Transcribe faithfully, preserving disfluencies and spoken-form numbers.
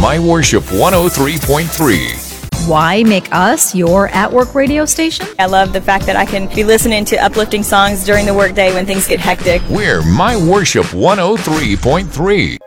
My Worship one oh three point three. Why make us your at-work radio station? I love the fact that I can be listening to uplifting songs during the workday when things get hectic. We're My Worship one oh three point three.